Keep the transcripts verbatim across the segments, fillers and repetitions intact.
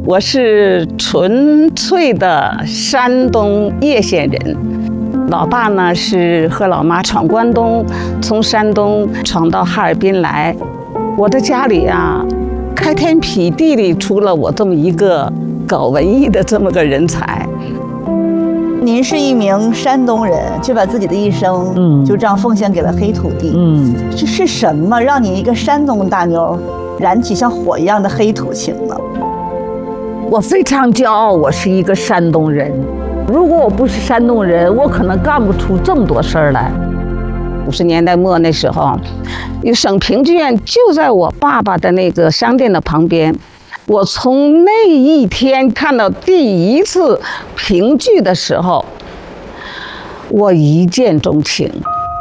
我是纯粹的山东叶县人。老爸呢是和老妈闯关东，从山东闯到哈尔滨来。我的家里啊，开天辟地里出了我这么一个搞文艺的这么个人才。 您是一名山东人，却把自己的一生，嗯，就这样奉献给了黑土地。嗯，这是什么让你一个山东大妞燃起像火一样的黑土情呢？ 我非常骄傲，我是一个山东人。如果我不是山东人，我可能干不出这么多事儿来。五十年代末那时候，省评剧院就在我爸爸的那个商店的旁边。我从那一天看到第一次评剧的时候，我一见钟情。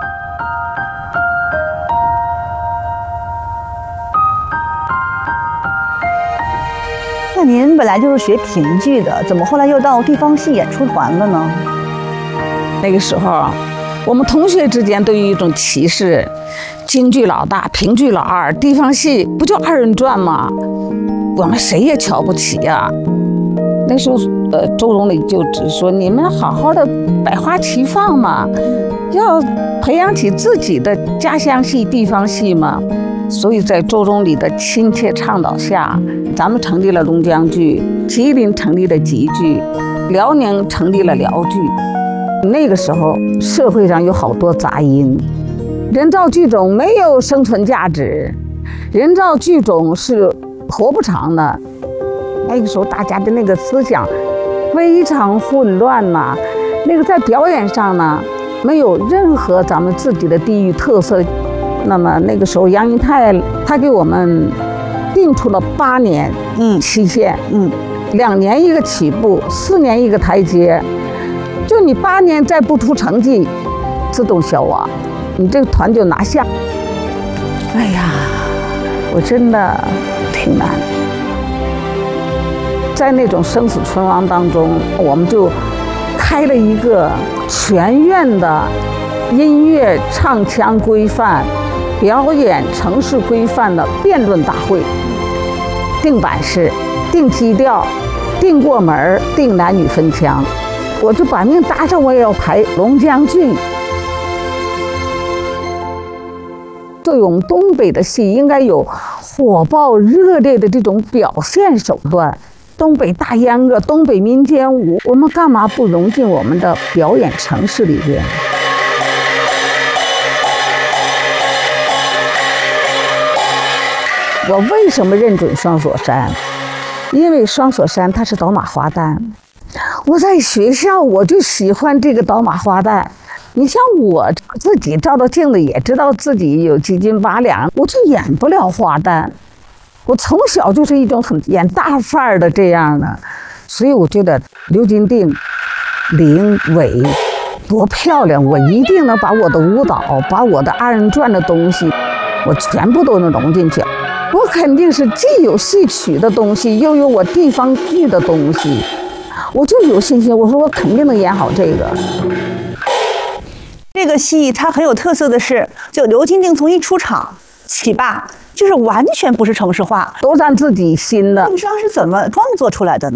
那您本来就是学评剧的，怎么后来又到地方戏演出团了呢？ 那个时候，我们同学之间都有一种歧视，京剧老大，评剧老二，地方戏不就二人转吗？我们谁也瞧不起呀、啊。那时候，呃，周总理就只说你们好好的百花齐放嘛，要培养起自己的家乡戏、地方戏嘛。所以在周总理的亲切倡导下，咱们成立了龙江剧，吉林成立了吉剧，辽宁成立了辽剧。那个时候，社会上有好多杂音，人造剧种没有生存价值，人造剧种是活不长的。那个时候大家的那个思想非常混乱呐、啊，那个在表演上呢没有任何咱们自己的地域特色。那么那个时候杨银泰他给我们定出了八年嗯期限，嗯，两年一个起步，四年一个台阶。就你八年再不出成绩，自动消亡，你这个团就拿下。哎呀，我真的挺难。在那种生死存亡当中，我们就开了一个全院的音乐唱腔规范、表演程式规范的辩论大会，定版式、定基调、定过门、定男女分腔。我就把命搭上，我也要排龙江剧。作为我们东北的戏，应该有火爆热烈的这种表现手段。东北大秧歌、东北民间舞，我们干嘛不融进我们的表演程式里边？我为什么认准双锁山？因为双锁山它是倒马花旦。我在学校我就喜欢这个倒马花旦。你像我自己照照镜子也知道自己有几斤八两，我就演不了花旦。我从小就是一种很演大范儿的这样的，所以我觉得刘金定、林伟多漂亮，我一定能把我的舞蹈、把我的二人转的东西，我全部都能融进去。我肯定是既有戏曲的东西，又有我地方剧的东西，我就有信心。我说我肯定能演好这个。 这个戏它很有特色的是，就刘金定从一出场起吧，就是完全不是程式化， 都咱自己新的。 这个上是怎么创作出来的呢？